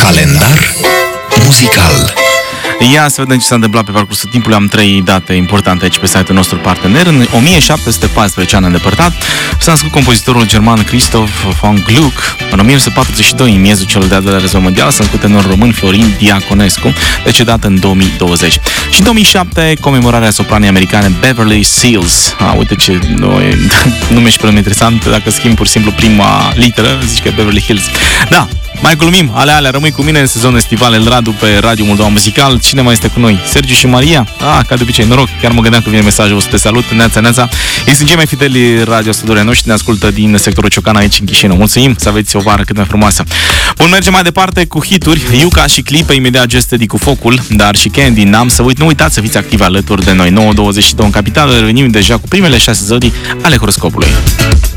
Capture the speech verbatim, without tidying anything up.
Calendar muzical. Ia să vedem ce s-a întâmplat pe parcursul timpului. Am trei date importante aici pe site-ul nostru partener. În o mie șapte sute paisprezece, an îndepărtat, s-a născut compozitorul german Christoph von Gluck. În o mie nouă sute patruzeci și doi, în miezul celor de-al doilea război mondial, s-a născut tenorul român Florin Diaconescu, decedat în două mii douăzeci. Și în două mii șapte, comemorarea sopranei americane Beverly Seals. A, uite ce nume și prenume interesant. Dacă schimbi pur și simplu prima literă, zici că e Beverly Hills. Da, mai glumim, alea, alea, rămâi cu mine în sezonul estival El Radu pe Radio Moldova Muzical. Cine mai este cu noi? Sergiu și Maria? Ah, ca de obicei, noroc, chiar mă gândeam că vine mesajul, o să te salut, neața, neața. Ei sunt cei mai fideli radioascultătorii noștri, ne ascultă din sectorul Ciocan aici în Chișinău. Mulțumim, să aveți o vară cât mai frumoasă. Bun, mergem mai departe cu hituri, Iuca și clipe, imediat Gestedi cu focul, dar și Candy, n-am să uit, nu uitați să fiți activi alături de noi. nouă douăzeci și doi în capitală, revenim deja cu primele șase zodii ale horoscopului.